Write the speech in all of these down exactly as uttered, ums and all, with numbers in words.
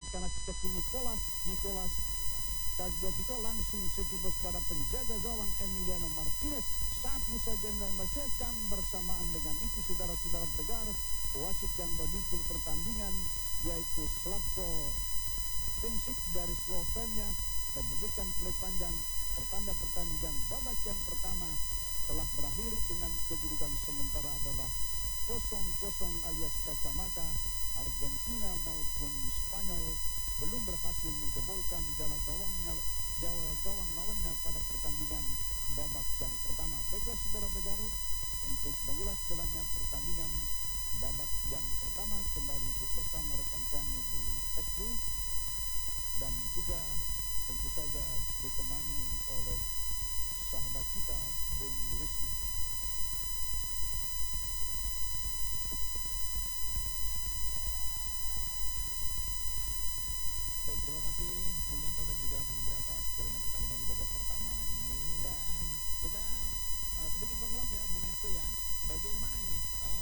kanan kaki Nicolas Nicolas Tagliafico langsung setibus pada penjaga gawang Emiliano Martinez. Satu saja Emiliano Martinez, dan bersamaan dengan itu saudara-saudara pendengar, wasit yang memimpin pertandingan yaitu Slavko Vincic dari Slovenia membunyikan play panjang pertanda pertandingan babak yang pertama telah berakhir dengan kedudukan sementara adalah kosong kosong alias kacamata. Argentina maupun Spanyol belum berhasil menjebolkan jala gawangnya jala gawang lawannya pada pertandingan babak yang pertama. Baiklah saudara negara, untuk mengulas jalannya pertandingan babak yang pertama kembali bersama rekan kami Bung Esdu dan juga tentu saja ditemani oleh sahabat kita Bung Wisnu. Baik, terima kasih Bung Yanto dan juga Bung Indra atas jalannya pertandingan di babak pertama ini, dan kita uh, sedikit mengulas ya Bung Esko ya, bagaimana ini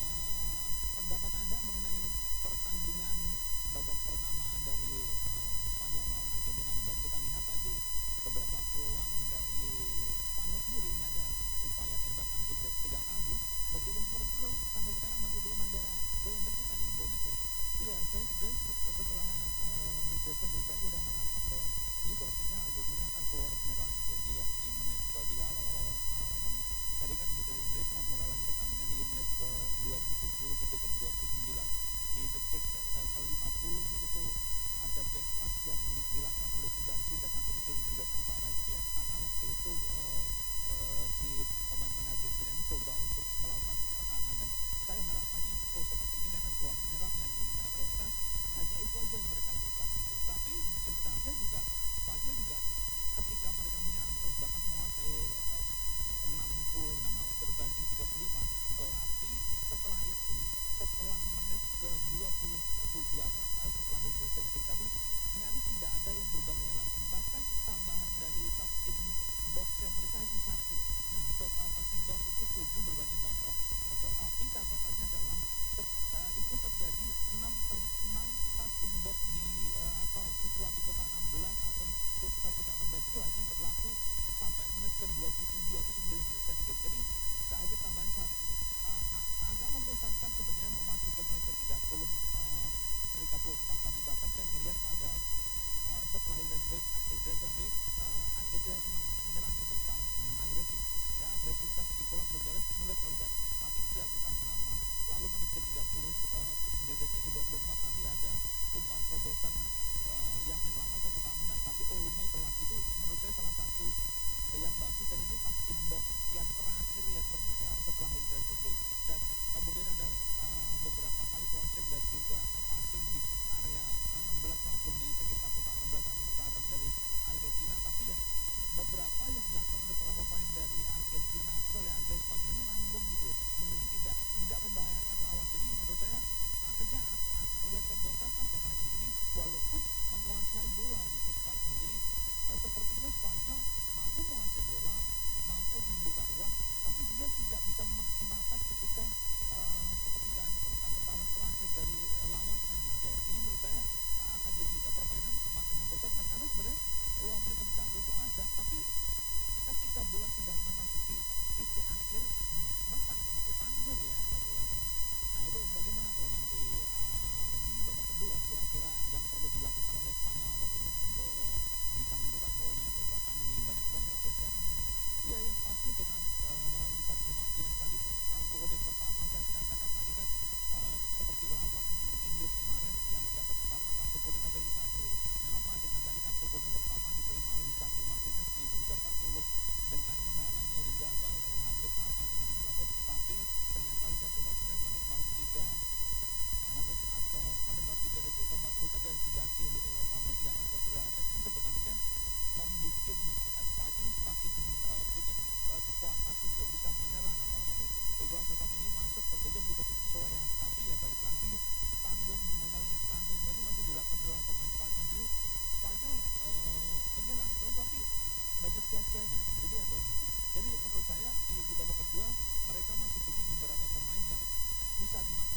uh, pendapat Anda mengenai pertandingan babak pertama dari uh, Spanyol melawan Argentina ini. Dan kita lihat tadi beberapa peluang dari Spanyol sendiri, ini ada upaya tembakan tiga, tiga kali, meskipun seperti itu sampai sekarang masih belum ada gol yang tercipta nih Bung Esko. Iya, saya sebenarnya setelah uh, Hidresen tadi udah harapan bahwa ini sepertinya Argentina akan keluar menyerang gitu. Iya, di menit ke di awal-awal uh, menit, tadi kan Hidresen mau mulai lagi pertandingan di menit ke dua puluh tujuh, detik ke dua puluh sembilan. Di detik uh, ke lima puluh itu ada back pass yang dilakukan oleh Kubarsi dengan muncul juga Alvarez ya. Karena waktu itu uh, uh, si pemain-pemain Argentina ini coba untuk melakukan tekanan, dan saya harapannya kok sepertinya ini akan keluar menyerangnya Argentina. Ternyata hanya itu aja yang mereka lakukan gitu. Tapi sebenarnya juga Spanyol juga ketika mereka menyerang terus bahkan menguasai uh, enam puluh berbanding tiga puluh lima. Oh. Tapi setelah itu, setelah menit ke dua puluh tujuh atau uh, setelah itu servis tadi, nyaris tidak ada yang berbahaya lagi. Bahkan tambahan dari touch in box yang mereka hanya satu. Hmm. Total touch in box itu tujuh berbanding kosong. Okay. Tapi catatannya adalah set, uh, itu terjadi enam ter, enam touch in box di uh, atau setelah di kotak enam belas atau tusukan kotak enam belas itu hanya berlaku sampai menit ke dua puluh tujuh atau sebelum sandwich. Jadi saja tambahan satu. Uh, agak membosankan sebenarnya memasuki menit ke tiga puluh uh, tiga puluh empat tadi. Bahkan saya melihat ada uh, setelah Hidresen break uh, Argentina hanya menyerang sebentar. Hmm. Agresivitas agresivitas Nicolas Gonzalez mulai terlihat tapi tidak bertahan lama. Lalu menit ke tiga puluh uh, di detik ke dua puluh empat tadi ada umpan terobosan uh, yang Lamal ke kotak menang, tapi Olmo telat. Itu menurut saya salah satu uh, yang bagus, dan itu touch in box yang terakhir yang ter uh, setelah Hidresen break. Dan kemudian ada uh, beberapa kali crossing dan juga uh, passing di area uh, enam belas maupun di sekitar kotak enam belas atau pertahanan dari Argentina. Tapi ya beberapa yang dilakukan oleh para pemain dari Argentina, sorry Argentina Spanyol ini nanggung gitu. Hmm. Jadi tidak tidak membahayakan lawan. Jadi menurut saya akhirnya akan terlihat membosankan permainan ini walaupun menguasai bola gitu Spanyol. Jadi uh, sepertinya Spanyol mampu menguasai bola, mampu membuka ruang, tapi dia tidak bisa memaksimalkan ketika uh, sepertigaan per, uh, pertahanan terakhir dari uh, lawannya gitu. Okay. Ini menurut saya uh, akan jadi uh, permainan semakin membosankan, karena sebenarnya peluang mereka menang itu ada, tapi ketika bola sudah memasuki titik akhir, hmm, menang gitu, tanggung ya bolanya. Nah itu bagaimana tuh nanti uh, di babak kedua, kira-kira yang perlu dilakukan oleh Spanyol apa tuh Bung untuk bisa mencetak golnya itu, bahkan ini banyak peluang tersia-siakan. Ya yang pasti dengan uh, Lisandro Martinez tadi kartu kuning pertama saya sih katakan tadi kan uh, seperti lawan Inggris kemarin yang dapat pertama kartu kuning atau Lisandro. Hmm. Apa dengan tadi kartu kuning pertama diterima oleh Lisandro Martinez di menit ke empat puluh dengan menghalangi Oyarzabal tadi, hampir sama dengan laga, tapi ternyata Lisandro Martinez menit empat puluh tiga harus atau menit empat puluh tiga detik ke empat puluh tadi harus diganti Otamendi karena cedera, dan ini sebenarnya membuat Spanyol semakin uh, punya uh, kekuatan untuk bisa menyerang, apalagi Nicolas Otamendi masuk tentunya butuh penyesuaian, tapi ya balik lagi tanggung, hal-hal yang tanggung tadi masih dilakukan oleh pemain Spanyol. Jadi Spanyol uh, menyerang terus tapi banyak sia-sianya. Nah, itu dia tuh. Jadi menurut saya di, di babak kedua mereka masih punya beberapa pemain yang bisa dimaksimalkan